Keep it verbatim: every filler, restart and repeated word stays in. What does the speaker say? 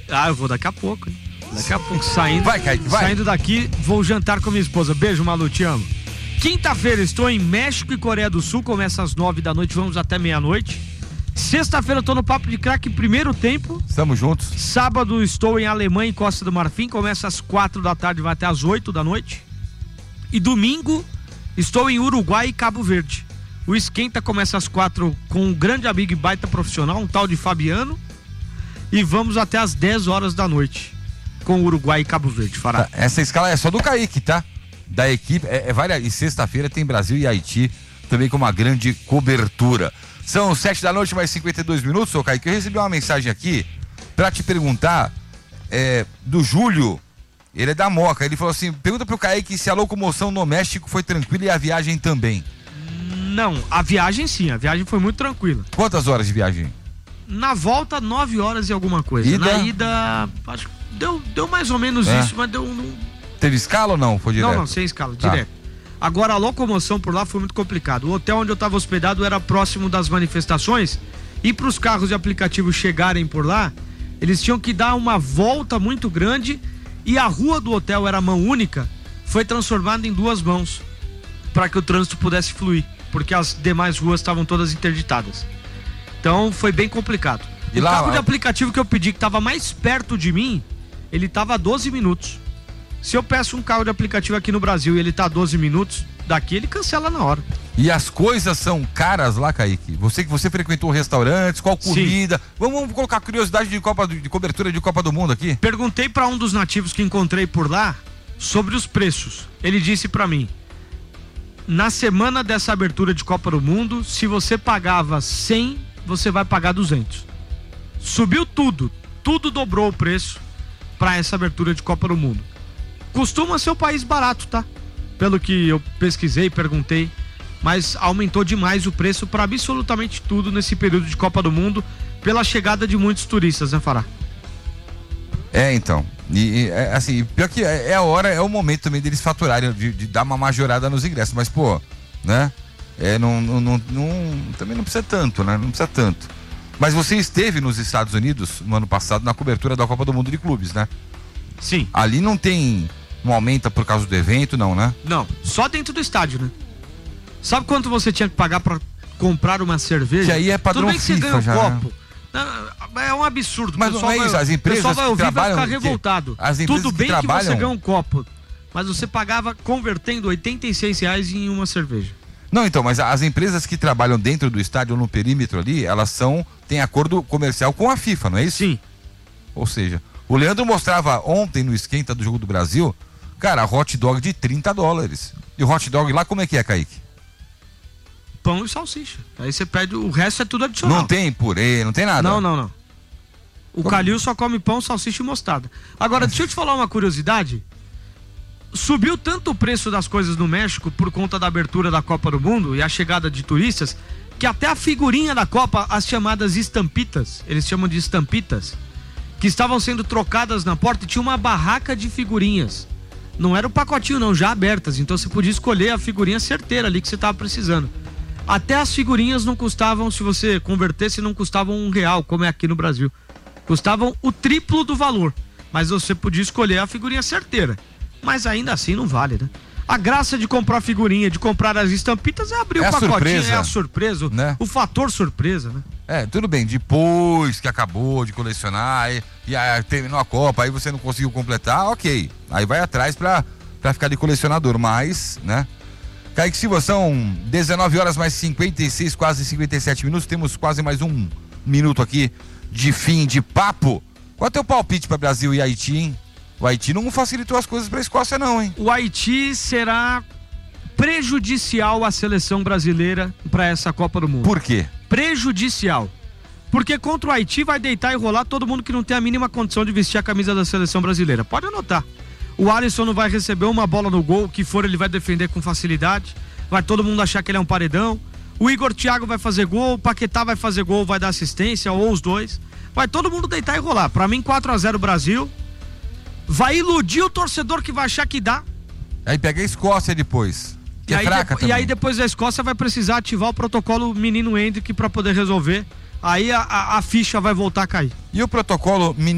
Ah, eu vou daqui a pouco, hein? Daqui a pouco, saindo, vai, Kaique, vai. saindo daqui, vou jantar com minha esposa. Beijo, Malu, te amo. Quinta-feira estou em México e Coreia do Sul, começa às nove da noite, vamos até meia-noite. Sexta-feira eu tô no Papo de Craque, primeiro tempo. Estamos juntos. Sábado estou em Alemanha e Costa do Marfim, começa às quatro da tarde, vai até às oito da noite. E domingo estou em Uruguai e Cabo Verde. O Esquenta começa às quatro com um grande amigo e baita profissional, um tal de Fabiano. E vamos até às dez horas da noite com Uruguai e Cabo Verde, Fará. Tá, essa escala é só do Kaique, tá? Da equipe, é, é várias, e sexta-feira tem Brasil e Haiti também com uma grande cobertura. São sete da noite, mais cinquenta e dois minutos, ô Kaique. Eu recebi uma mensagem aqui pra te perguntar é, do Júlio, ele é da Moca, ele falou assim, pergunta pro Kaique se a locomoção no México foi tranquila e a viagem também. Não, a viagem sim, a viagem foi muito tranquila. Quantas horas de viagem? Na volta, nove horas e alguma coisa. Ida? Na ida, acho que deu, deu mais ou menos É. isso, mas deu um... Teve escala ou não? Foi direto? Não, não, sem escala, Tá. direto. Agora, a locomoção por lá foi muito complicado. O hotel onde eu estava hospedado era próximo das manifestações e para os carros de aplicativo chegarem por lá, eles tinham que dar uma volta muito grande e a rua do hotel era mão única, foi transformada em duas mãos para que o trânsito pudesse fluir, porque as demais ruas estavam todas interditadas. Então, foi bem complicado. E o lá, carro de lá- aplicativo que eu pedi, que estava mais perto de mim, ele estava a doze minutos. Se eu peço um carro de aplicativo aqui no Brasil e ele tá a doze minutos, daqui ele cancela na hora. E as coisas são caras lá, Kaique? Você que você frequentou restaurantes, qual comida? Vamos, vamos colocar curiosidade de, Copa, de cobertura de Copa do Mundo aqui? Perguntei para um dos nativos que encontrei por lá sobre os preços. Ele disse para mim, na semana dessa abertura de Copa do Mundo, se você pagava cem, você vai pagar duzentos. Subiu tudo, tudo dobrou o preço para essa abertura de Copa do Mundo. Costuma ser um país barato, tá? Pelo que eu pesquisei, perguntei, mas aumentou demais o preço para absolutamente tudo nesse período de Copa do Mundo, pela chegada de muitos turistas, né, Fará? É, então. E, e, é, assim, pior que é, é a hora, é o momento também deles faturarem, de, de dar uma majorada nos ingressos. Mas, pô, né? É, não, não, não, não- também não precisa tanto, né? Não precisa tanto. Mas você esteve nos Estados Unidos no ano passado na cobertura da Copa do Mundo de Clubes, né? Sim. Ali não tem. Não aumenta por causa do evento, não, né? Não, só dentro do estádio, né? Sabe quanto você tinha que pagar pra comprar uma cerveja? Que aí é padrão Tudo bem que você FIFA ganha um já, copo. Não, é um absurdo. Mas o não pessoal é vai- isso, as empresas o pessoal vai que ouvir e vai trabalham- ficar que- revoltado. as empresas Tudo que bem que, trabalham- você ganha um copo, mas você pagava convertendo oitenta e seis reais em uma cerveja. Não, então, mas as empresas que trabalham dentro do estádio ou no perímetro ali, elas são, têm acordo comercial com a FIFA, não é isso? Sim. Ou seja, o Leandro mostrava ontem no esquenta do jogo do Brasil, cara, hot dog de trinta dólares. E o hot dog lá como é que é, Kaique? Pão e salsicha. Aí você pede, o resto é tudo adicional. Não tem purê, não tem nada. Não, não, não. O Como? Calil só come pão, salsicha e mostarda. Agora, deixa eu te falar uma curiosidade. Subiu tanto o preço das coisas no México por conta da abertura da Copa do Mundo e a chegada de turistas, que até a figurinha da Copa, as chamadas estampitas, eles chamam de estampitas, que estavam sendo trocadas na porta, e tinha uma barraca de figurinhas. Não era o pacotinho não, já abertas, então você podia escolher a figurinha certeira ali que você estava precisando. Até as figurinhas não custavam, se você convertesse, não custavam um real, como é aqui no Brasil. Custavam o triplo do valor, mas você podia escolher a figurinha certeira. Mas ainda assim não vale, né? A graça de comprar figurinha, de comprar as estampitas é abrir É o a pacotinho, surpresa. é a surpresa, Né? o fator surpresa, né? É, tudo bem, depois que acabou de colecionar e, e aí terminou a Copa, aí você não conseguiu completar, ok. Aí vai atrás pra, pra ficar de colecionador, mas, né? Kaique Silva, são dezenove horas mais cinquenta e seis, quase cinquenta e sete minutos, temos quase mais um minuto aqui de fim de papo. Qual é o teu palpite pra Brasil e Haiti, hein? O Haiti não facilitou as coisas pra Escócia não, hein? O Haiti será prejudicial à seleção brasileira para essa Copa do Mundo. Por quê? Prejudicial. Porque contra o Haiti vai deitar e rolar todo mundo que não tem a mínima condição de vestir a camisa da seleção brasileira. Pode anotar. O Alisson não vai receber uma bola no gol, o que for ele vai defender com facilidade. Vai todo mundo achar que ele é um paredão. O Igor Thiago vai fazer gol, o Paquetá vai fazer gol, vai dar assistência, ou os dois. Vai todo mundo deitar e rolar. Pra mim, quatro a zero Brasil. Vai iludir o torcedor que vai achar que dá. Aí pega a Escócia depois. Que E é aí, fraca depo- e também. aí depois da Escócia vai precisar ativar o protocolo menino Hendrick pra poder resolver. Aí a, a, a ficha vai voltar a cair. E o protocolo menino